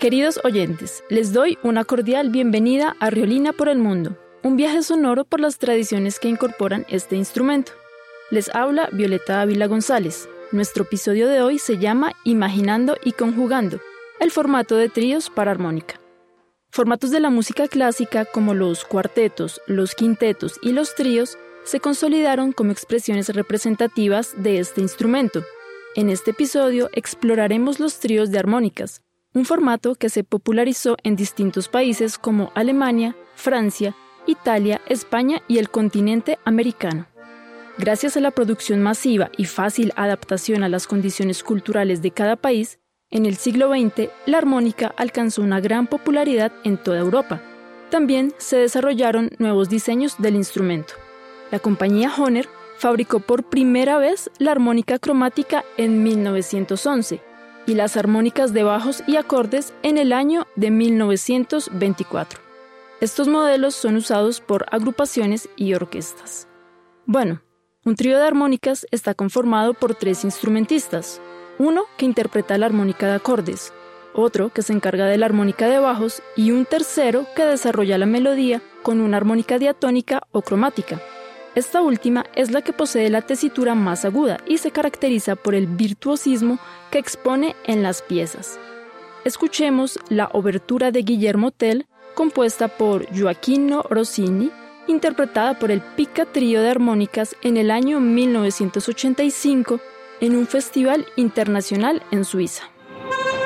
Queridos oyentes, les doy una cordial bienvenida a Riolina por el Mundo, un viaje sonoro por las tradiciones que incorporan este instrumento. Les habla Violeta Ávila González. Nuestro episodio de hoy se llama Imaginando y Conjugando, el formato de tríos para armónica. Formatos de la música clásica como los cuartetos, los quintetos y los tríos se consolidaron como expresiones representativas de este instrumento. En este episodio exploraremos los tríos de armónicas, un formato que se popularizó en distintos países como Alemania, Francia, Italia, España y el continente americano. Gracias a la producción masiva y fácil adaptación a las condiciones culturales de cada país, en el siglo XX la armónica alcanzó una gran popularidad en toda Europa. También se desarrollaron nuevos diseños del instrumento. La compañía Hohner fabricó por primera vez la armónica cromática en 1911 y las armónicas de bajos y acordes en el año de 1924. Estos modelos son usados por agrupaciones y orquestas. Bueno, un trío de armónicas está conformado por 3 instrumentistas. Uno que interpreta la armónica de acordes, otro que se encarga de la armónica de bajos y un tercero que desarrolla la melodía con una armónica diatónica o cromática. Esta última es la que posee la tesitura más aguda y se caracteriza por el virtuosismo que expone en las piezas. Escuchemos la obertura de Guillermo Tell, compuesta por Gioacchino Rossini, interpretada por el Pica Trío de Armónicas en el año 1985 en un festival internacional en Suiza.